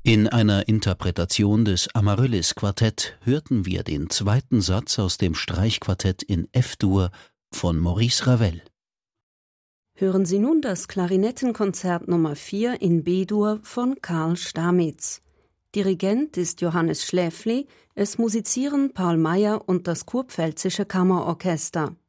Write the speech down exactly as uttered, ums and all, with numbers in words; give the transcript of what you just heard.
In einer Interpretation des Amaryllis-Quartett hörten wir den zweiten Satz aus dem Streichquartett in F-Dur von Maurice Ravel. Hören Sie nun das Klarinettenkonzert Nummer vier in B-Dur von Karl Stamitz. Dirigent ist Johannes Schläfli, es musizieren Paul Meyer und das Kurpfälzische Kammerorchester.